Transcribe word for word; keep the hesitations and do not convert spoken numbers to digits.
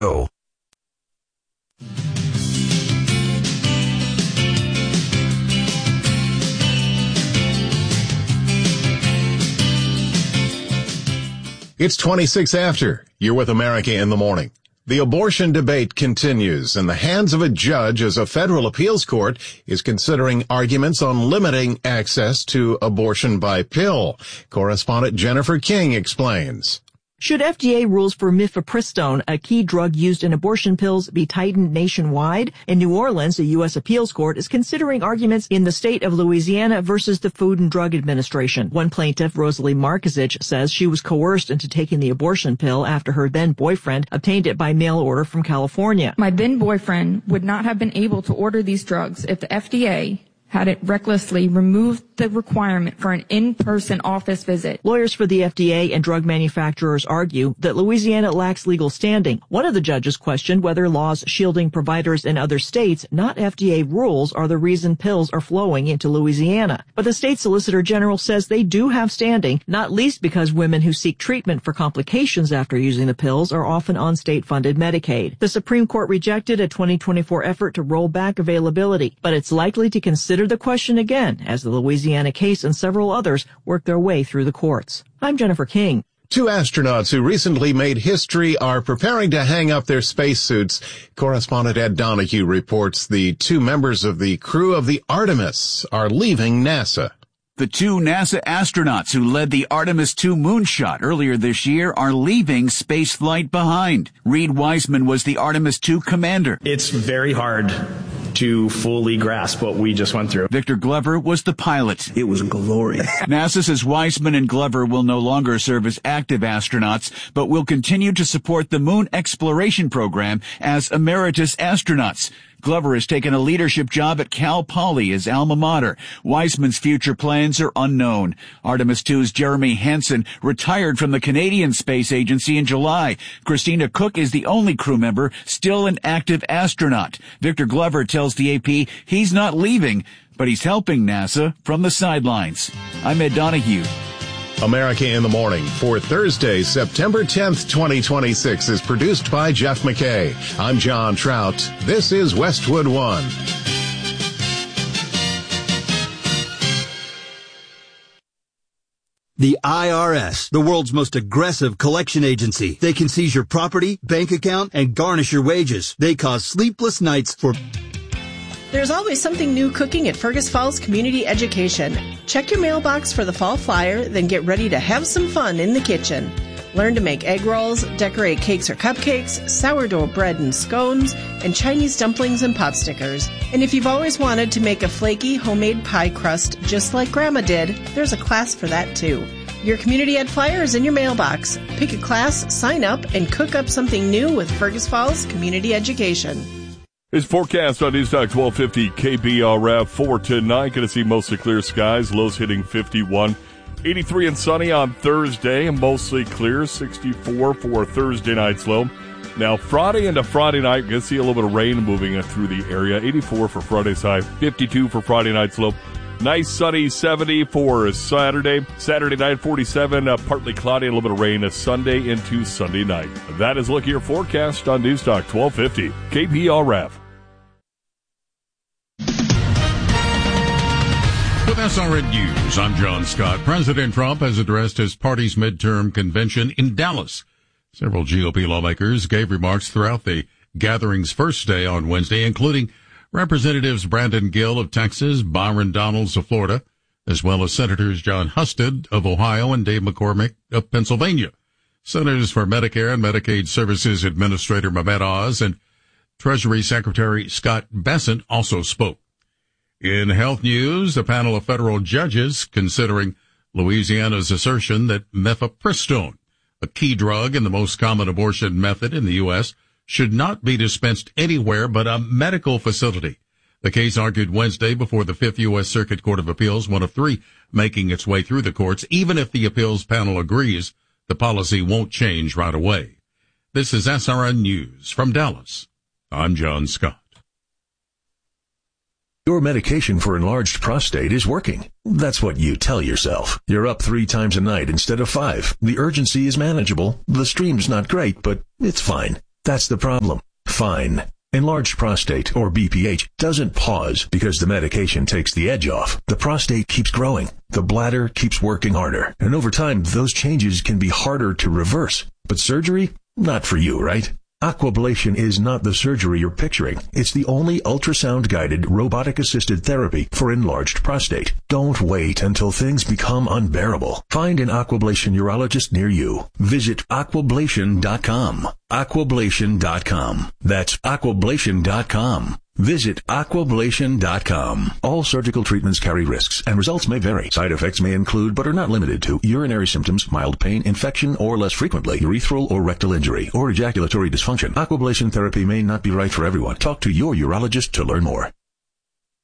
Oh. It's twenty-six after. You're with America in the Morning. The abortion debate continues in the hands of a judge as a federal appeals court is considering arguments on limiting access to abortion by pill. Correspondent Jennifer King explains. Should F D A rules for mifepristone, a key drug used in abortion pills, be tightened nationwide? In New Orleans, a U S appeals court is considering arguments in the state of Louisiana versus the Food and Drug Administration. One plaintiff, Rosalie Markazich, says she was coerced into taking the abortion pill after her then-boyfriend obtained it by mail order from California. My then-boyfriend would not have been able to order these drugs if the F D A had it recklessly removed the requirement for an in-person office visit. Lawyers for the F D A and drug manufacturers argue that Louisiana lacks legal standing. One of the judges questioned whether laws shielding providers in other states, not F D A rules, are the reason pills are flowing into Louisiana. But the state solicitor general says they do have standing, not least because women who seek treatment for complications after using the pills are often on state-funded Medicaid. The Supreme Court rejected a twenty twenty-four effort to roll back availability, but it's likely to consider the question again as the Louisiana case and several others work their way through the courts. I'm Jennifer King. Two astronauts who recently made history are preparing to hang up their spacesuits. Correspondent Ed Donahue reports the two members of the crew of the Artemis are leaving NASA. The two NASA astronauts who led the Artemis two moonshot earlier this year are leaving spaceflight behind. Reed Wiseman was the Artemis two commander. It's very hard to fully grasp what we just went through. Victor Glover was the pilot. It was glorious. NASA says Wiseman and Glover will no longer serve as active astronauts, but will continue to support the moon exploration program as emeritus astronauts. Glover has taken a leadership job at Cal Poly, his alma mater. Wiseman's future plans are unknown. Artemis two's Jeremy Hansen retired from the Canadian Space Agency in July. Christina Cook is the only crew member still an active astronaut. Victor Glover tells the A P he's not leaving, but he's helping NASA from the sidelines. I'm Ed Donahue. America in the Morning for Thursday, September tenth, twenty twenty-six is produced by Jeff McKay. I'm John Trout. This is Westwood One. The I R S, the world's most aggressive collection agency. They can seize your property, bank account, and garnish your wages. They cause sleepless nights for... There's always something new cooking at Fergus Falls Community Education. Check your mailbox for the fall flyer, then get ready to have some fun in the kitchen. Learn to make egg rolls, decorate cakes or cupcakes, sourdough bread and scones, and Chinese dumplings and pot stickers. And if you've always wanted to make a flaky homemade pie crust just like Grandma did, there's a class for that too. Your Community Ed flyer is in your mailbox. Pick a class, sign up, and cook up something new with Fergus Falls Community Education. His forecast on Newstalk twelve fifty K B R F for tonight. Going to see mostly clear skies, lows hitting fifty-one. eighty-three and sunny on Thursday, and mostly clear, sixty-four for Thursday night's low. Now, Friday into Friday night, going to see a little bit of rain moving through the area. eighty-four for Friday's high, fifty-two for Friday night's low. Nice sunny seventy for Saturday. Saturday night, forty-seven, uh, partly cloudy, a little bit of rain Sunday into Sunday night. That is look at your forecast on Newstalk twelve fifty K B R F. With S R N News, I'm John Scott. President Trump has addressed his party's midterm convention in Dallas. Several G O P lawmakers gave remarks throughout the gathering's first day on Wednesday, including Representatives Brandon Gill of Texas, Byron Donalds of Florida, as well as Senators John Husted of Ohio and Dave McCormick of Pennsylvania. Senators for Medicare and Medicaid Services Administrator Mehmet Oz and Treasury Secretary Scott Bessent also spoke. In health news, a panel of federal judges considering Louisiana's assertion that mifepristone, a key drug and the most common abortion method in the U S, should not be dispensed anywhere but a medical facility. The case argued Wednesday before the Fifth U S Circuit Court of Appeals, one of three making its way through the courts. Even if the appeals panel agrees, the policy won't change right away. This is S R N News from Dallas. I'm John Scott. Your medication for enlarged prostate is working. That's what you tell yourself. You're up three times a night instead of five. The urgency is manageable. The stream's not great, but it's fine. That's the problem. Fine. Enlarged prostate, or B P H, doesn't pause because the medication takes the edge off. The prostate keeps growing. The bladder keeps working harder. And over time, those changes can be harder to reverse. But surgery? Not for you, right? Aquablation is not the surgery you're picturing. It's the only ultrasound-guided, robotic-assisted therapy for enlarged prostate. Don't wait until things become unbearable. Find an Aquablation urologist near you. Visit aquablation dot com. aquablation dot com. That's aquablation dot com. Visit aquablation dot com. All surgical treatments carry risks, and results may vary. Side effects may include, but are not limited to, urinary symptoms, mild pain, infection, or less frequently, urethral or rectal injury, or ejaculatory dysfunction. Aquablation therapy may not be right for everyone. Talk to your urologist to learn more.